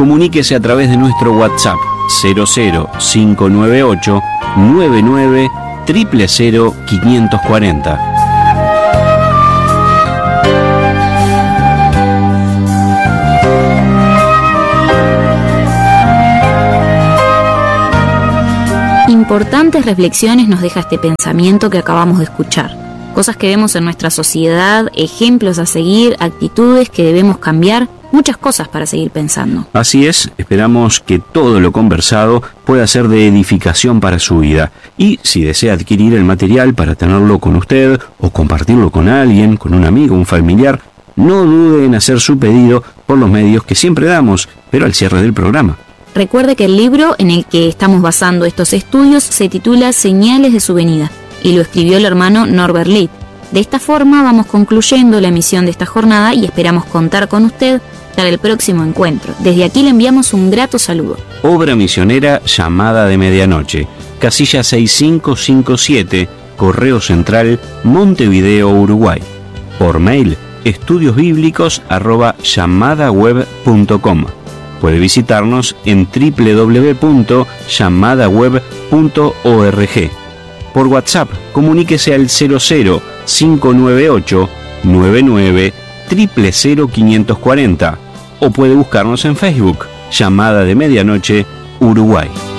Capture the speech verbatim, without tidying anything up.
Comuníquese a través de nuestro WhatsApp cero cero cinco nueve ocho nueve nueve cero cero cero quinientos cuarenta. Importantes reflexiones nos deja este pensamiento que acabamos de escuchar. Cosas que vemos en nuestra sociedad, ejemplos a seguir, actitudes que debemos cambiar, muchas cosas para seguir pensando. Así es, esperamos que todo lo conversado pueda ser de edificación para su vida. Y si desea adquirir el material para tenerlo con usted o compartirlo con alguien, con un amigo, un familiar, no dude en hacer su pedido por los medios que siempre damos, pero al cierre del programa. Recuerde que el libro en el que estamos basando estos estudios se titula Señales de su venida y lo escribió el hermano Norbert Litt. De esta forma vamos concluyendo la emisión de esta jornada y esperamos contar con usted para el próximo encuentro. Desde aquí le enviamos un grato saludo. Obra misionera Llamada de Medianoche, casilla seis cinco cinco siete, Correo Central, Montevideo, Uruguay. Por mail, estudiosbíblicos arroba llamadaweb punto com. Puede visitarnos en doble u doble u doble u punto llamadaweb punto org. Por WhatsApp, comuníquese al cero cero cinco nueve ocho nueve nueve cero cero cero quinientos cuarenta o puede buscarnos en Facebook, Llamada de Medianoche, Uruguay.